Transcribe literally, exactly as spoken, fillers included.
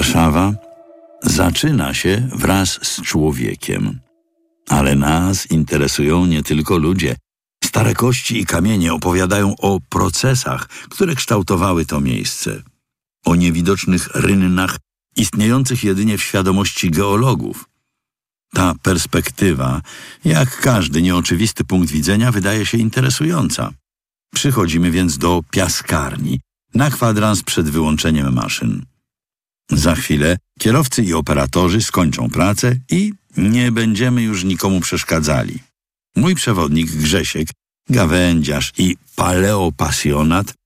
Warszawa zaczyna się wraz z człowiekiem. Ale nas interesują nie tylko ludzie. Stare kości i kamienie opowiadają o procesach, które kształtowały to miejsce. O niewidocznych rynnach istniejących jedynie w świadomości geologów. Ta perspektywa, jak każdy nieoczywisty punkt widzenia, wydaje się interesująca. Przychodzimy więc do piaskarni, na kwadrans przed wyłączeniem maszyn. Za chwilę kierowcy i operatorzy skończą pracę i nie będziemy już nikomu przeszkadzali. Mój przewodnik Grzesiek, gawędziarz i paleopasjonat,